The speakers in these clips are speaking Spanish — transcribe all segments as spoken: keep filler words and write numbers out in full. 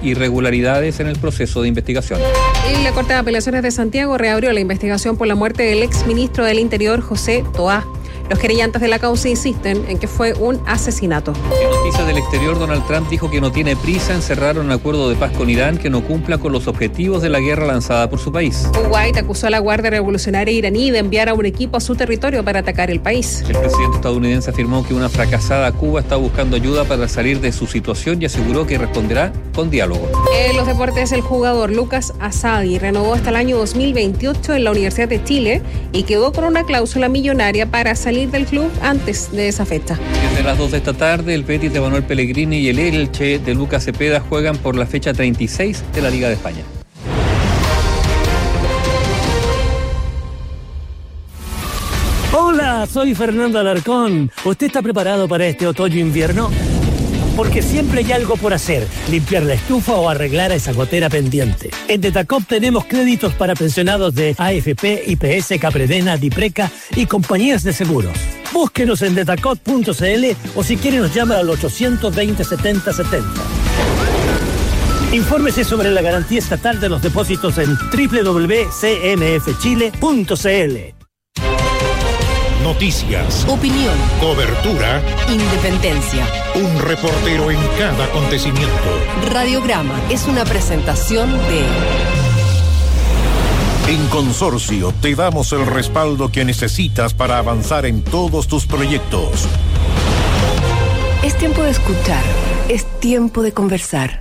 irregularidades en el proceso de investigación. Y la Corte de Apelaciones de Santiago reabrió la investigación por la muerte del exministro del Interior, José Toá. Los querellantes de la causa insisten en que fue un asesinato. En noticias del exterior, Donald Trump dijo que no tiene prisa en cerrar un acuerdo de paz con Irán que no cumpla con los objetivos de la guerra lanzada por su país. Kuwait acusó a la Guardia Revolucionaria iraní de enviar a un equipo a su territorio para atacar el país. El presidente estadounidense afirmó que una fracasada Cuba está buscando ayuda para salir de su situación y aseguró que responderá con diálogo. En los deportes, el jugador Lucas Asadi renovó hasta el año dos mil veintiocho en la Universidad de Chile y quedó con una cláusula millonaria para salir del club antes de esa fecha. Desde las dos de esta tarde, el Betis de Manuel Pellegrini y el Elche de Lucas Cepeda juegan por la fecha treinta y seis de la Liga de España. Hola, soy Fernando Alarcón. ¿Usted está preparado para este otoño-invierno? Porque siempre hay algo por hacer, limpiar la estufa o arreglar a esa gotera pendiente. En Detacop tenemos créditos para pensionados de A F P, I P S, Capredena, Dipreca y compañías de seguros. Búsquenos en detacop punto c l o si quiere nos llama al ochocientos veinte setenta setenta. Infórmese sobre la garantía estatal de los depósitos en doble u doble u doble u punto c m f chile punto c l. Noticias, opinión, cobertura, independencia. Un reportero en cada acontecimiento. Radiograma es una presentación de... En Consorcio te damos el respaldo que necesitas para avanzar en todos tus proyectos. Es tiempo de escuchar, es tiempo de conversar.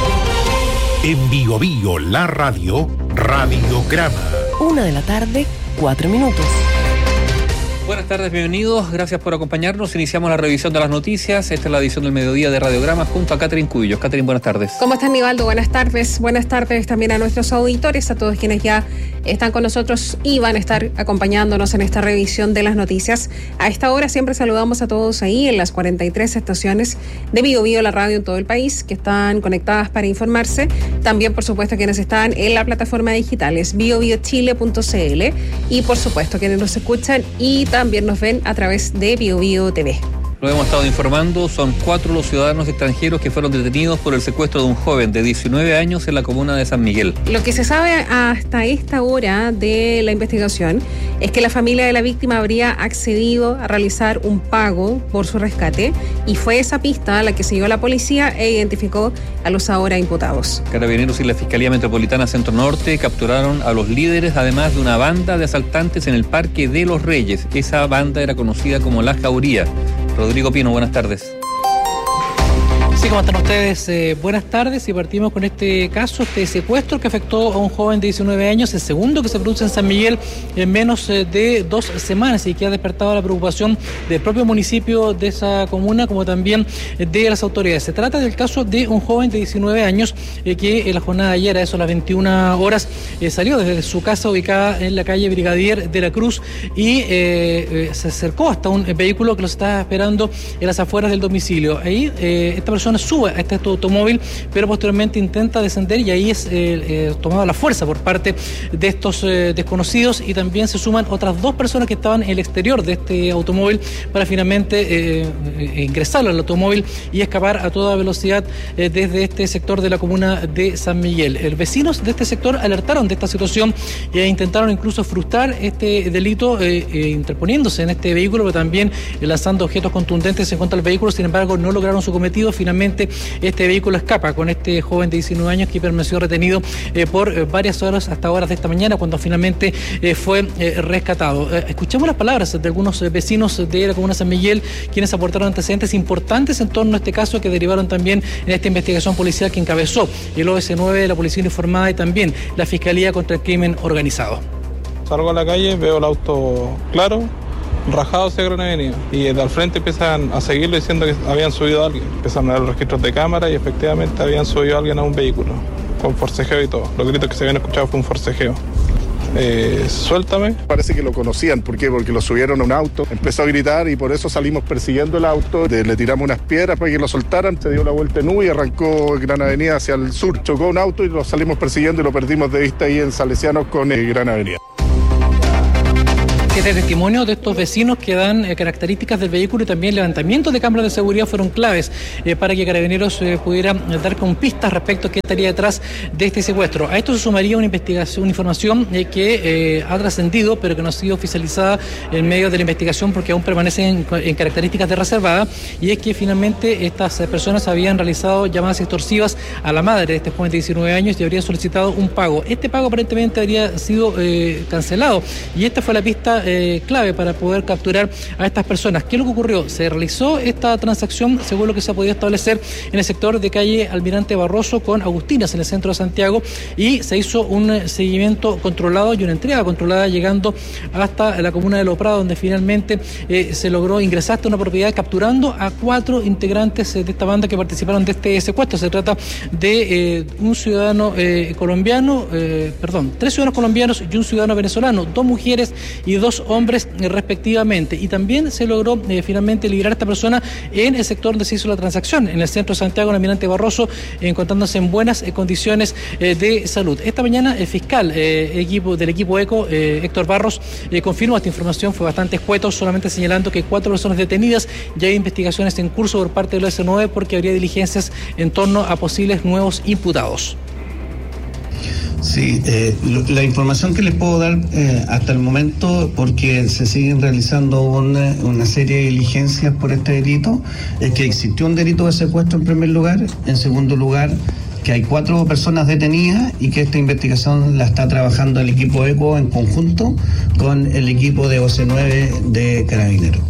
En Bio Bio, la radio, Radiograma. Una de la tarde, cuatro minutos. Buenas tardes, bienvenidos, gracias por acompañarnos. Iniciamos la revisión de las noticias. Esta es la edición del mediodía de Radiograma junto a Catherine Cubillos. Catherine, buenas tardes. ¿Cómo estás, Nivaldo? Buenas tardes. Buenas tardes también a nuestros auditores, a todos quienes ya están con nosotros y van a estar acompañándonos en esta revisión de las noticias. A esta hora siempre saludamos a todos ahí en las cuarenta y tres estaciones de Bio Bio, la radio en todo el país, que están conectadas para informarse. También, por supuesto, quienes están en la plataforma digital, es bio bio chile punto c l. Y, por supuesto, quienes nos escuchan y también También nos ven a través de Bio Bio T V. Lo hemos estado informando, son cuatro los ciudadanos extranjeros que fueron detenidos por el secuestro de un joven de diecinueve años en la comuna de San Miguel. Lo que se sabe hasta esta hora de la investigación es que la familia de la víctima habría accedido a realizar un pago por su rescate y fue esa pista la que siguió la policía e identificó a los ahora imputados. Carabineros y la Fiscalía Metropolitana Centro Norte capturaron a los líderes, además de una banda de asaltantes en el Parque de los Reyes. Esa banda era conocida como La Jauría. Rodrigo Pino, buenas tardes. Sí, ¿cómo están ustedes? Eh, buenas tardes y partimos con este caso, este secuestro que afectó a un joven de diecinueve años, el segundo que se produce en San Miguel en menos eh, de dos semanas y que ha despertado la preocupación del propio municipio de esa comuna como también de las autoridades. Se trata del caso de un joven de diecinueve años eh, que en la jornada de ayer, a eso a las veintiuna horas, eh, salió desde su casa ubicada en la calle Brigadier de la Cruz y eh, eh, se acercó hasta un vehículo que los estaba esperando en las afueras del domicilio. Ahí eh, esta persona sube a este automóvil, pero posteriormente intenta descender y ahí es eh, eh, tomada la fuerza por parte de estos eh, desconocidos y también se suman otras dos personas que estaban en el exterior de este automóvil para finalmente eh, eh, ingresarlo al automóvil y escapar a toda velocidad eh, desde este sector de la comuna de San Miguel. Eh, vecinos de este sector alertaron de esta situación e intentaron incluso frustrar este delito eh, eh, interponiéndose en este vehículo, pero también eh, lanzando objetos contundentes en contra del vehículo. Sin embargo, no lograron su cometido. Finalmente este vehículo escapa con este joven de diecinueve años que permaneció retenido eh, por eh, varias horas hasta horas de esta mañana cuando finalmente eh, fue eh, rescatado. Eh, escuchamos las palabras de algunos eh, vecinos de la comuna de San Miguel quienes aportaron antecedentes importantes en torno a este caso que derivaron también en esta investigación policial que encabezó el O S nueve de la Policía Uniformada y también la Fiscalía contra el Crimen Organizado. Salgo a la calle, veo el auto claro, rajado hacia Gran Avenida y de al frente empiezan a seguirlo diciendo que habían subido a alguien. Empiezan a ver los registros de cámara y efectivamente habían subido a alguien a un vehículo con forcejeo y todo. Los gritos que se habían escuchado fue un forcejeo. Eh, suéltame. Parece que lo conocían, ¿por qué? Porque lo subieron a un auto, empezó a gritar y por eso salimos persiguiendo el auto, de, le tiramos unas piedras para que lo soltaran, se dio la vuelta en U y arrancó Gran Avenida hacia el sur, chocó un auto y lo salimos persiguiendo y lo perdimos de vista ahí en Salesianos con eh, Gran Avenida. Este testimonio de estos vecinos que dan eh, características del vehículo y también levantamiento de cámaras de seguridad fueron claves eh, para que Carabineros eh, pudiera dar con pistas respecto a qué estaría detrás de este secuestro. A esto se sumaría una investigación, una información eh, que eh, ha trascendido, pero que no ha sido oficializada en medio de la investigación porque aún permanece en, en características de reservada, y es que finalmente estas eh, personas habían realizado llamadas extorsivas a la madre de este joven de diecinueve años y habrían solicitado un pago. Este pago aparentemente habría sido eh, cancelado, y esta fue la pista eh, clave para poder capturar a estas personas. ¿Qué es lo que ocurrió? Se realizó esta transacción, según lo que se ha podido establecer, en el sector de calle Almirante Barroso con Agustinas, en el centro de Santiago, y se hizo un seguimiento controlado y una entrega controlada llegando hasta la comuna de Loprado, donde finalmente eh, se logró ingresar hasta una propiedad capturando a cuatro integrantes eh, de esta banda que participaron de este secuestro. Se trata de eh, un ciudadano eh, colombiano, eh, perdón, tres ciudadanos colombianos y un ciudadano venezolano, dos mujeres y dos hombres eh, respectivamente. Y también se logró eh, finalmente liberar a esta persona en el sector donde se hizo la transacción, en el centro de Santiago, en Almirante Barroso, encontrándose en buenas eh, condiciones eh, de salud. Esta mañana el fiscal eh, equipo, del equipo ECO, eh, Héctor Barros, eh, confirmó esta información. Fue bastante escueto, solamente señalando que cuatro personas detenidas, ya hay investigaciones en curso por parte del O S nueve porque habría diligencias en torno a posibles nuevos imputados. Sí, eh, la información que les puedo dar eh, hasta el momento, porque se siguen realizando una, una serie de diligencias por este delito, es que existió un delito de secuestro en primer lugar, en segundo lugar que hay cuatro personas detenidas y que esta investigación la está trabajando el equipo ECO en conjunto con el equipo de O C nueve de Carabineros.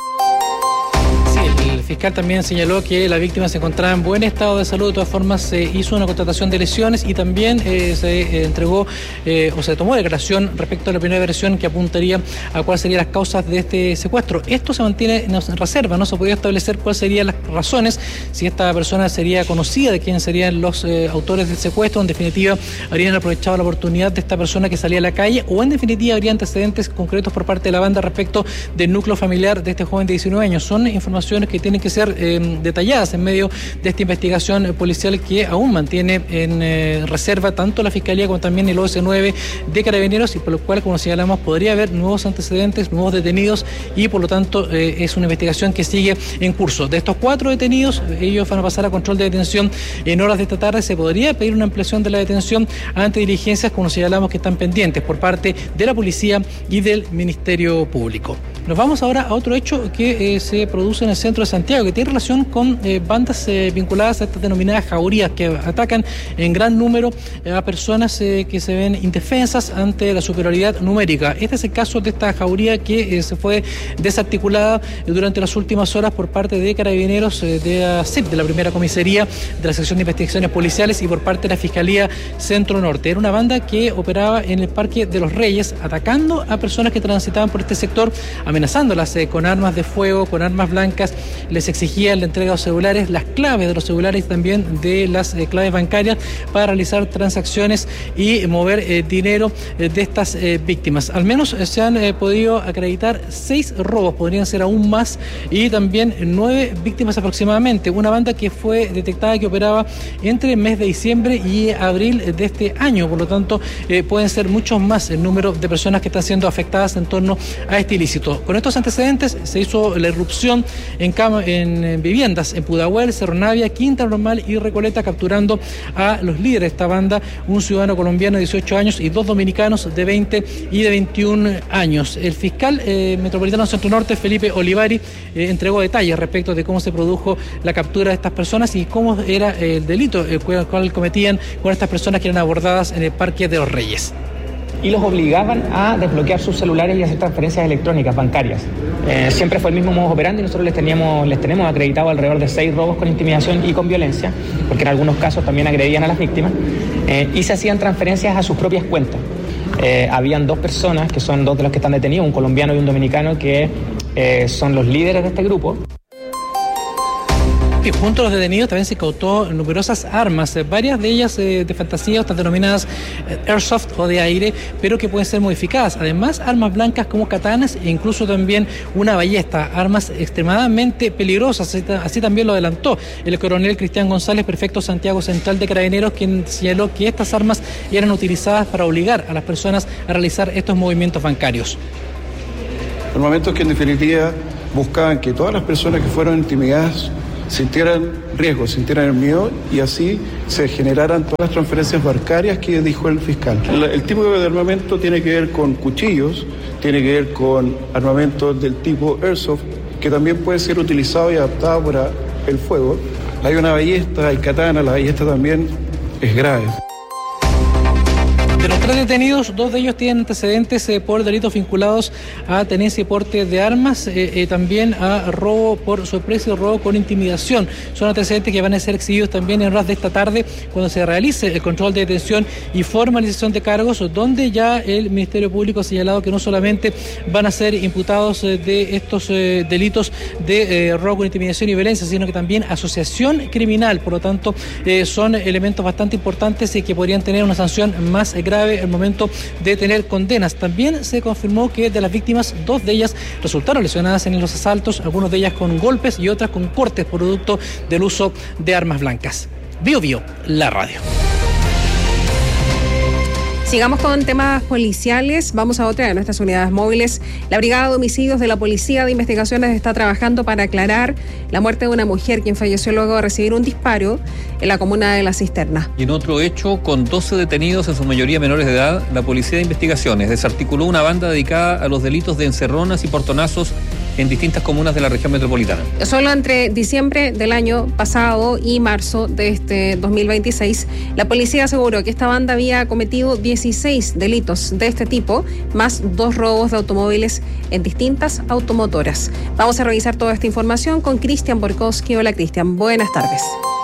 El fiscal también señaló que la víctima se encontraba en buen estado de salud. De todas formas, se hizo una constatación de lesiones y también eh, se eh, entregó eh, o se tomó declaración respecto a la primera versión que apuntaría a cuáles serían las causas de este secuestro. Esto se mantiene en reserva, no se podía establecer cuáles serían las razones, si esta persona sería conocida de quién serían los eh, autores del secuestro, en definitiva habrían aprovechado la oportunidad de esta persona que salía a la calle, o en definitiva habría antecedentes concretos por parte de la banda respecto del núcleo familiar de este joven de diecinueve años. Son informaciones que tienen que ser eh, detalladas en medio de esta investigación policial que aún mantiene en eh, reserva tanto la Fiscalía como también el O S nueve de Carabineros, y por lo cual, como señalamos, podría haber nuevos antecedentes, nuevos detenidos, y por lo tanto eh, es una investigación que sigue en curso. De estos cuatro detenidos, ellos van a pasar a control de detención en horas de esta tarde. Se podría pedir una ampliación de la detención ante diligencias, como señalamos, que están pendientes por parte de la policía y del Ministerio Público. Nos vamos ahora a otro hecho que eh, se produce en el centro de Santiago, que tiene relación con eh, bandas eh, vinculadas a estas denominadas jaurías, que atacan en gran número eh, a personas eh, que se ven indefensas ante la superioridad numérica. Este es el caso de esta jauría que eh, se fue desarticulada eh, durante las últimas horas por parte de Carabineros eh, de la C I P, de la primera comisaría de la sección de investigaciones policiales, y por parte de la Fiscalía Centro Norte. Era una banda que operaba en el Parque de los Reyes, atacando a personas que transitaban por este sector, amenazándolas eh, con armas de fuego, con armas blancas. Les exigían la entrega de los celulares, las claves de los celulares y también de las eh, claves bancarias para realizar transacciones y mover eh, dinero eh, de estas eh, víctimas. Al menos eh, se han eh, podido acreditar seis robos, podrían ser aún más, y también nueve víctimas aproximadamente. Una banda que fue detectada que operaba entre el mes de diciembre y abril de este año, por lo tanto eh, pueden ser muchos más el número de personas que están siendo afectadas en torno a este ilícito. Con estos antecedentes se hizo la irrupción en, cama, en, en viviendas en Pudahuel, Cerro Navia, Quinta Normal y Recoleta, capturando a los líderes de esta banda, un ciudadano colombiano de dieciocho años y dos dominicanos de veinte y de veintiún años. El fiscal eh, metropolitano Centro Norte, Felipe Olivari, eh, entregó detalles respecto de cómo se produjo la captura de estas personas y cómo era el delito el cual, cual cometían con estas personas que eran abordadas en el Parque de los Reyes. Y los obligaban a desbloquear sus celulares y hacer transferencias electrónicas bancarias. Eh, siempre fue el mismo modo operandi, y nosotros les, teníamos, les tenemos acreditado alrededor de seis robos con intimidación y con violencia, porque en algunos casos también agredían a las víctimas, eh, y se hacían transferencias a sus propias cuentas. Eh, habían dos personas, que son dos de los que están detenidos, un colombiano y un dominicano, que eh, son los líderes de este grupo. Y junto a los detenidos también se incautó numerosas armas, varias de ellas eh, de fantasía, estas denominadas eh, airsoft o de aire, pero que pueden ser modificadas. Además, armas blancas como katanas e incluso también una ballesta, armas extremadamente peligrosas. Así, así también lo adelantó el coronel Cristian González, prefecto Santiago Central de Carabineros, quien señaló que estas armas eran utilizadas para obligar a las personas a realizar estos movimientos bancarios. armamentos que en definitiva buscaban que todas las personas que fueron intimidadas sintieran riesgo, sintieran el miedo y así se generaran todas las transferencias bancarias que dijo el fiscal. El, el tipo de armamento tiene que ver con cuchillos, tiene que ver con armamentos del tipo airsoft, que también puede ser utilizado y adaptado para el fuego. Hay una ballesta, hay katana, la ballesta también es grave. De los tres detenidos, dos de ellos tienen antecedentes eh, por delitos vinculados a tenencia y porte de armas, eh, eh, también a robo por sorpresa y robo con intimidación. Son antecedentes que van a ser exhibidos también en horas de esta tarde cuando se realice el control de detención y formalización de cargos, donde ya el Ministerio Público ha señalado que no solamente van a ser imputados eh, de estos eh, delitos de eh, robo con intimidación y violencia, sino que también asociación criminal. Por lo tanto, eh, son elementos bastante importantes y que podrían tener una sanción más grave el momento de tener condenas. También se confirmó que de las víctimas, dos de ellas resultaron lesionadas en los asaltos, algunas de ellas con golpes y otras con cortes producto del uso de armas blancas. Bio Bio, la radio. Sigamos con temas policiales. Vamos a otra de nuestras unidades móviles. La Brigada de Homicidios de la Policía de Investigaciones está trabajando para aclarar la muerte de una mujer quien falleció luego de recibir un disparo en la comuna de La Cisterna. Y en otro hecho, con doce detenidos, en su mayoría menores de edad, la Policía de Investigaciones desarticuló una banda dedicada a los delitos de encerronas y portonazos en distintas comunas de la región metropolitana. Solo entre diciembre del año pasado y marzo de este dos mil veintiséis, la policía aseguró que esta banda había cometido dieciséis delitos de este tipo, más dos robos de automóviles en distintas automotoras. Vamos a revisar toda esta información con Cristian Borkowski. Hola, Cristian. Buenas tardes.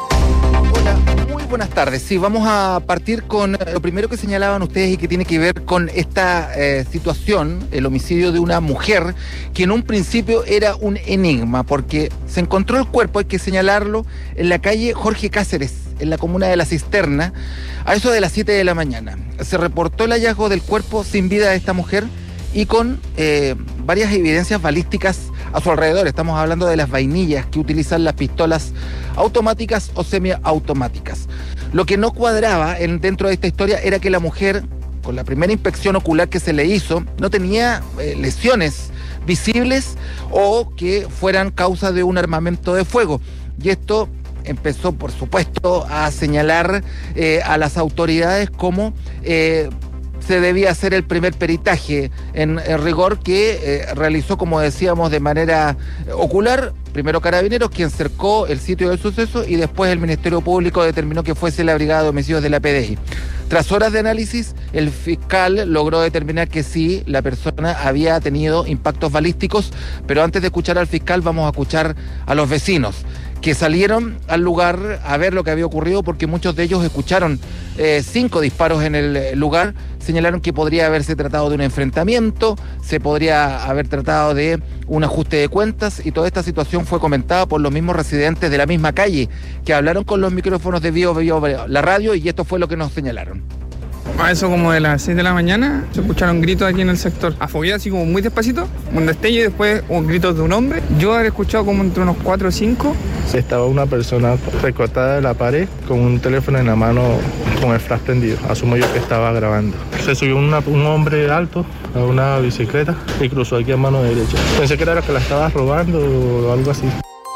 Buenas tardes. Sí, vamos a partir con lo primero que señalaban ustedes y que tiene que ver con esta eh, situación, el homicidio de una mujer que en un principio era un enigma porque se encontró el cuerpo, hay que señalarlo, en la calle Jorge Cáceres, en la comuna de La Cisterna, a eso de las siete de la mañana. Se reportó el hallazgo del cuerpo sin vida de esta mujer y con eh, varias evidencias balísticas a su alrededor. Estamos hablando de las vainillas que utilizan las pistolas automáticas o semiautomáticas. Lo que no cuadraba en, dentro de esta historia era que la mujer, con la primera inspección ocular que se le hizo, no tenía eh, lesiones visibles o que fueran causa de un armamento de fuego. Y esto empezó, por supuesto, a señalar eh, a las autoridades como Eh, se debía hacer el primer peritaje en, en rigor que eh, realizó, como decíamos, de manera ocular, primero Carabineros, quien cercó el sitio del suceso, y después el Ministerio Público determinó que fuese la Brigada de Homicidios de la P D I. Tras horas de análisis, el fiscal logró determinar que sí, la persona había tenido impactos balísticos, pero antes de escuchar al fiscal vamos a escuchar a los vecinos, que salieron al lugar a ver lo que había ocurrido, porque muchos de ellos escucharon eh, cinco disparos en el lugar. Señalaron que podría haberse tratado de un enfrentamiento, se podría haber tratado de un ajuste de cuentas, y toda esta situación fue comentada por los mismos residentes de la misma calle, que hablaron con los micrófonos de Bio Bio, la radio, y esto fue lo que nos señalaron. A eso como de las seis de la mañana se escucharon gritos aquí en el sector, afogueados así como muy despacito, un destello y después un gritos de un hombre. Yo había escuchado como entre unos cuatro o cinco. Estaba una persona recortada de la pared con un teléfono en la mano con el flash prendido. Asumo yo que estaba grabando. Se subió una, un hombre alto a una bicicleta y cruzó aquí a mano derecha. Pensé que era la que la estaba robando o algo así.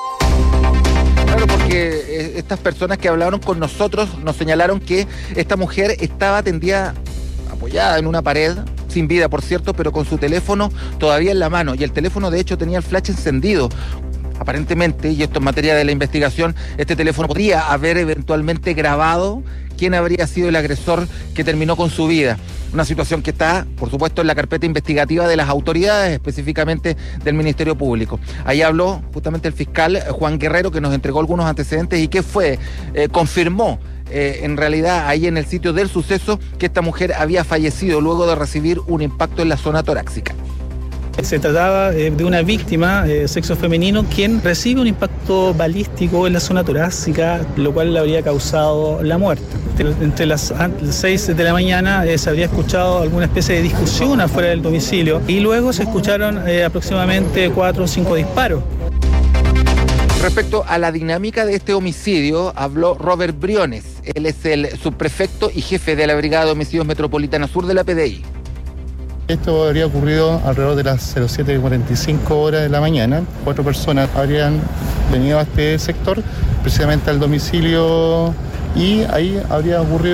Que estas personas que hablaron con nosotros nos señalaron que esta mujer estaba tendida, apoyada en una pared, sin vida por cierto, pero con su teléfono todavía en la mano, y el teléfono de hecho tenía el flash encendido. Aparentemente, y esto es materia de la investigación, este teléfono podría haber eventualmente grabado quién habría sido el agresor que terminó con su vida. Una situación que está, por supuesto, en la carpeta investigativa de las autoridades, específicamente del Ministerio Público. Ahí habló justamente el fiscal Juan Guerrero, que nos entregó algunos antecedentes y que fue, eh, confirmó eh, en realidad ahí en el sitio del suceso que esta mujer había fallecido luego de recibir un impacto en la zona torácica. Se trataba de una víctima de sexo femenino quien recibe un impacto balístico en la zona torácica, lo cual le habría causado la muerte. Entre las seis de la mañana eh, se habría escuchado alguna especie de discusión afuera del domicilio y luego se escucharon eh, aproximadamente cuatro o cinco disparos. Respecto a la dinámica de este homicidio, habló Robert Briones. Él es el subprefecto y jefe de la Brigada de Homicidios Metropolitana Sur de la P D I. Esto habría ocurrido alrededor de las cero siete cuarenta y cinco horas de la mañana. Cuatro personas habrían venido a este sector, precisamente al domicilio, y ahí habría ocurrido